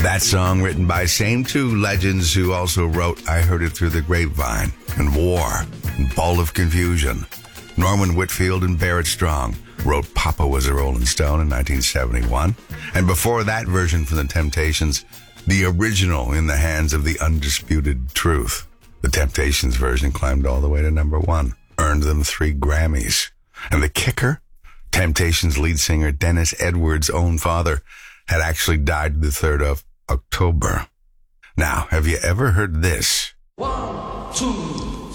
That song written by same two legends who also wrote I Heard It Through the Grapevine and War and Ball of Confusion. Norman Whitfield and Barrett Strong wrote Papa Was a Rolling Stone in 1971. And before that version from The Temptations, the original In the Hands of the Undisputed Truth. The Temptations version climbed all the way to number 1, earned them 3 Grammys. And the kicker? Temptations lead singer Dennis Edwards' own father had actually died the 3rd of October. Now, have you ever heard this? 1, 2,